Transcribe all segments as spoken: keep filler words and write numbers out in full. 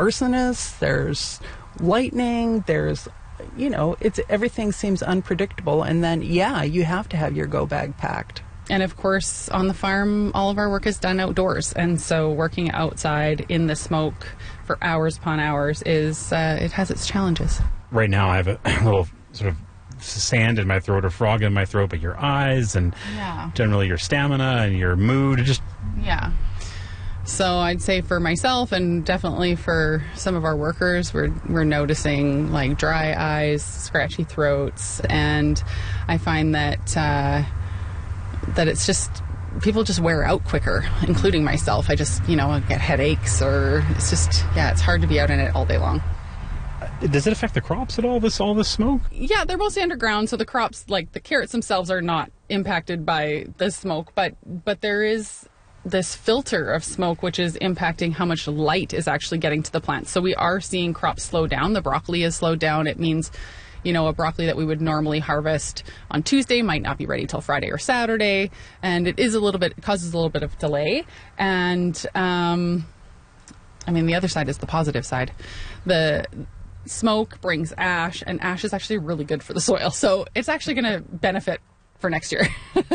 arsonists, there's lightning, there's, you know, it's everything seems unpredictable. And then, yeah, you have to have your go bag packed. And of course, on the farm, all of our work is done outdoors. And so working outside in the smoke for hours upon hours is, uh, it has its challenges. Right now, I have a little sort of sand in my throat or frog in my throat, but your eyes and yeah. generally your stamina and your mood, just... Yeah. So I'd say for myself and definitely for some of our workers, we're we're noticing like dry eyes, scratchy throats, and I find that uh, that it's just people just wear out quicker, including myself. I just, you know, I get headaches, or it's just, yeah, it's hard to be out in it all day long. Does it affect the crops at all, this all this smoke? Yeah, they're mostly underground, so the crops, like the carrots themselves, are not impacted by the smoke, but but there is this filter of smoke which is impacting how much light is actually getting to the plants. So we are seeing crops slow down. The broccoli is slowed down. It means, you know, a broccoli that we would normally harvest on Tuesday might not be ready till Friday or Saturday, and it is a little bit, it causes a little bit of delay. And um, I mean, the other side is the positive side. The smoke brings ash, and ash is actually really good for the soil. So it's actually going to benefit for next year.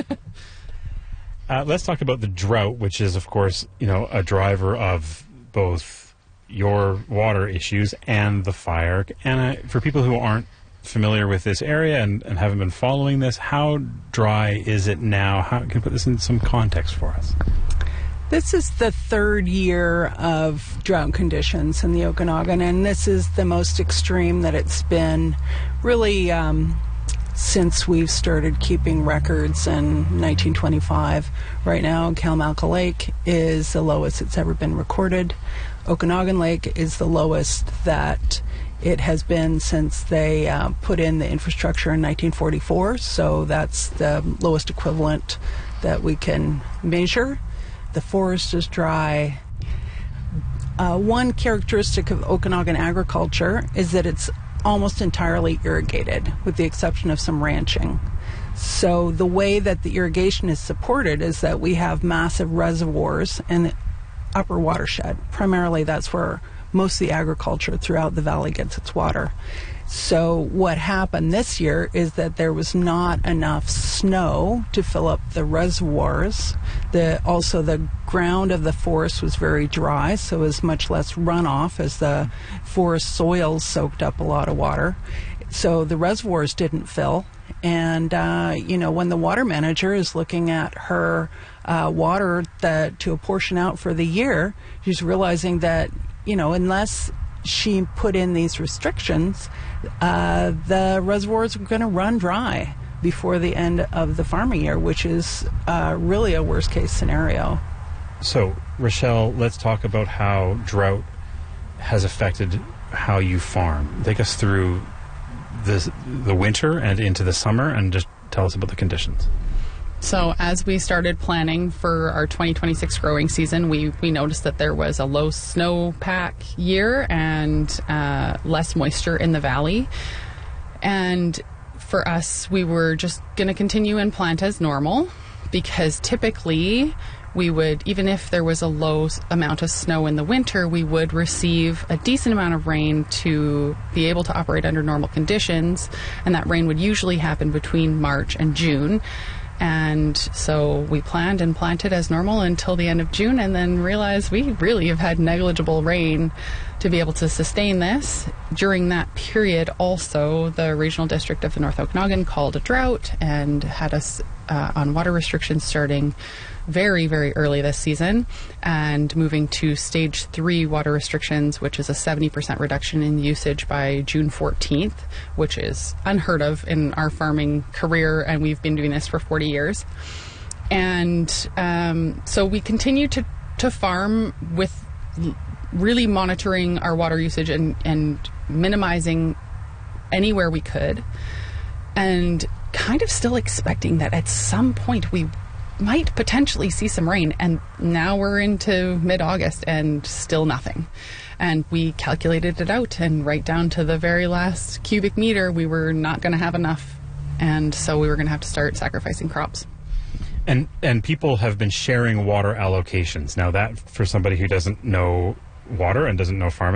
Uh, let's talk about the drought, which is, of course, you know, a driver of both your water issues and the fire. Anna, for people who aren't familiar with this area and, and haven't been following this, how dry is it now? How can you put this in some context for us? This is the third year of drought conditions in the Okanagan, and this is the most extreme that it's been really um, since we've started keeping records in nineteen twenty-five. Right now, Kalamalka Lake is the lowest it's ever been recorded. Okanagan Lake is the lowest that it has been since they uh, put in the infrastructure in nineteen forty-four, so that's the lowest equivalent that we can measure. The forest is dry. Uh, one characteristic of Okanagan agriculture is that it's almost entirely irrigated, with the exception of some ranching. So the way that the irrigation is supported is that we have massive reservoirs in the upper watershed. Primarily, that's where most of the agriculture throughout the valley gets its water. So what happened this year is that there was not enough snow to fill up the reservoirs. The, also, the ground of the forest was very dry, so it was much less runoff as the forest soils soaked up a lot of water. So the reservoirs didn't fill. And, uh, you know, when the water manager is looking at her uh, water that, to apportion out for the year, she's realizing that, you know, unless she put in these restrictions, uh, the reservoirs are going to run dry before the end of the farming year, which is uh, really a worst case scenario. So, Rochelle, let's talk about how drought has affected how you farm. Take us through this, the winter and into the summer, and just tell us about the conditions. So as we started planning for our twenty twenty-six growing season, we, we noticed that there was a low snowpack year and uh, less moisture in the valley. And for us, we were just going to continue and plant as normal, because typically we would, even if there was a low amount of snow in the winter, we would receive a decent amount of rain to be able to operate under normal conditions. And that rain would usually happen between March and June. And so we planned and planted as normal until the end of June, and then realized we really have had negligible rain to be able to sustain this. During that period, also, the Regional District of the North Okanagan called a drought and had us uh, on water restrictions starting very, very early this season, and moving to stage three water restrictions, which is a seventy percent reduction in usage by June fourteenth, which is unheard of in our farming career, and we've been doing this for forty years. And um, so we continue to, to farm with really monitoring our water usage and, and minimizing anywhere we could, and kind of still expecting that at some point we might potentially see some rain. And now we're into mid-August and still nothing. And we calculated it out, and right down to the very last cubic meter, we were not going to have enough. And so we were going to have to start sacrificing crops. And and people have been sharing water allocations. Now that, for somebody who doesn't know water and doesn't know farming,